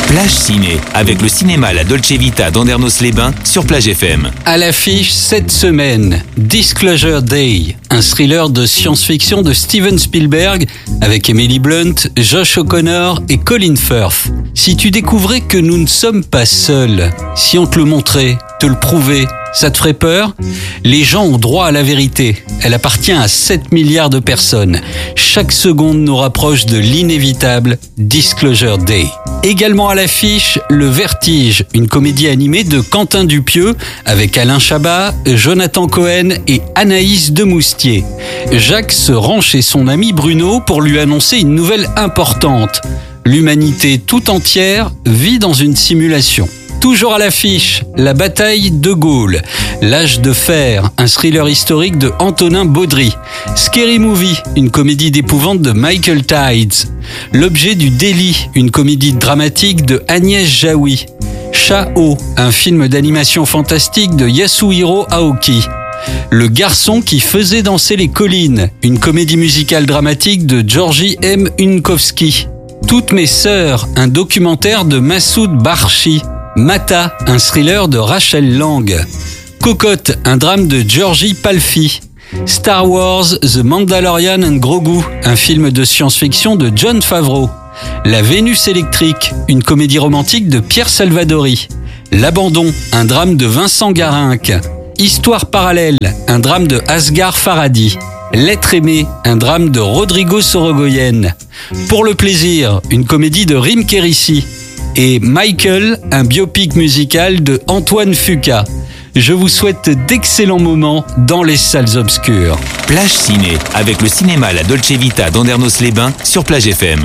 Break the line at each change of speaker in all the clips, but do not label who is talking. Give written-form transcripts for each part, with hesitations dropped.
Plage Ciné, avec le cinéma La Dolce Vita d'Andernos-les-Bains sur Plage FM.
À l'affiche cette semaine, Disclosure Day, un thriller de science-fiction de Steven Spielberg avec Emily Blunt, Josh O'Connor et Colin Firth. Si tu découvrais que nous ne sommes pas seuls, si on te le montrait, te le prouvait, ça te ferait peur? Les gens ont droit à la vérité. Elle appartient à 7 milliards de personnes. Chaque seconde nous rapproche de l'inévitable Disclosure Day. Également à l'affiche, Le Vertige, une comédie animée de Quentin Dupieux avec Alain Chabat, Jonathan Cohen et Anaïs Demoustier. Jacques se rend chez son ami Bruno pour lui annoncer une nouvelle importante. L'humanité tout entière vit dans une simulation. Toujours à l'affiche, La bataille de Gaulle, L'âge de fer, un thriller historique de Antonin Baudry, Scary Movie, une comédie d'épouvante de Michael Tides, L'objet du délit, une comédie dramatique de Agnès Jaoui, Chao, un film d'animation fantastique de Yasuhiro Aoki, Le garçon qui faisait danser les collines, une comédie musicale dramatique de Georgi M. Unkowski, Toutes mes sœurs, un documentaire de Massoud Barchi, Mata, un thriller de Rachel Lang, Cocotte, un drame de Georgi Palfi, Star Wars, The Mandalorian and Grogu, un film de science-fiction de Jon Favreau, La Vénus électrique, une comédie romantique de Pierre Salvadori, L'abandon, un drame de Vincent Garinck, Histoire parallèle, un drame de Asghar Farhadi, L'être aimé, un drame de Rodrigo Sorogoyen, Pour le plaisir, une comédie de Rim Kérissi, et Michael, un biopic musical de Antoine Fuqua. Je vous souhaite d'excellents moments dans les salles obscures.
Plage Ciné, avec le cinéma La Dolce Vita d'Andernos-les-Bains sur Plage FM.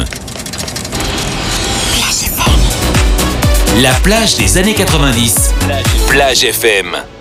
La plage des années 90. Plage FM.